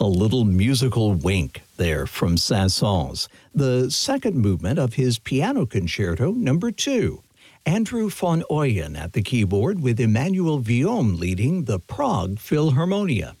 A little musical wink there from Saint-Saëns, the second movement of his Piano Concerto No. 2. Andrew von Oyen at the keyboard with Emmanuel Viaume leading the Prague Philharmonia.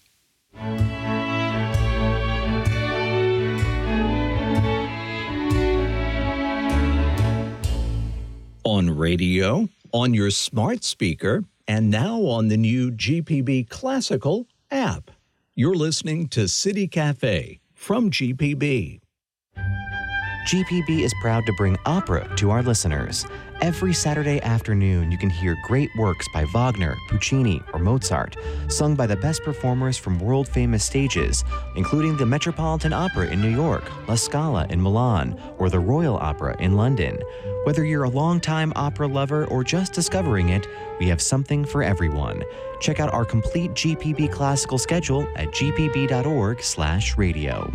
On radio, on your smart speaker, and now on the new GPB Classical app. You're listening to City Cafe from GPB. GPB is proud to bring opera to our listeners. Every Saturday afternoon, you can hear great works by Wagner, Puccini, or Mozart, sung by the best performers from world-famous stages, including the Metropolitan Opera in New York, La Scala in Milan, or the Royal Opera in London. Whether you're a longtime opera lover or just discovering it, we have something for everyone. Check out our complete GPB classical schedule at gpb.org/radio.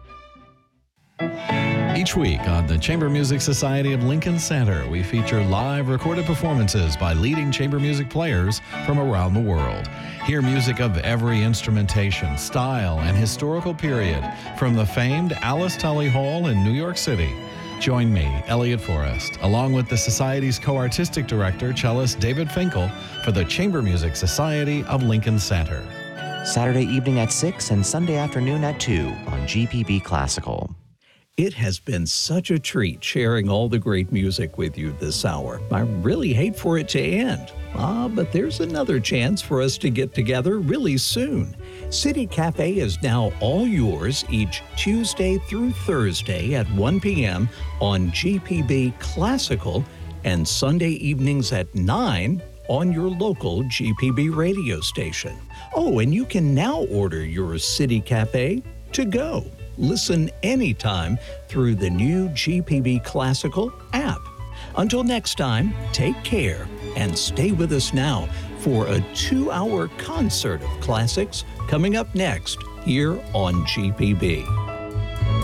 Each week on the Chamber Music Society of Lincoln Center, we feature live recorded performances by leading chamber music players from around the world. Hear music of every instrumentation, style, and historical period from the famed Alice Tully Hall in New York City. Join me, Elliot Forrest, along with the Society's co-artistic director, cellist David Finkel, for the Chamber Music Society of Lincoln Center. Saturday evening at 6 and Sunday afternoon at 2 on GPB Classical. It has been such a treat sharing all the great music with you this hour. I really hate for it to end. But there's another chance for us to get together really soon. City Cafe is now all yours each Tuesday through Thursday at 1 p.m. on GPB Classical and Sunday evenings at 9 on your local GPB radio station. Oh, and you can now order your City Cafe to go. Listen anytime through the new GPB Classical app. Until next time, take care and stay with us now for a 2-hour concert of classics coming up next here on GPB.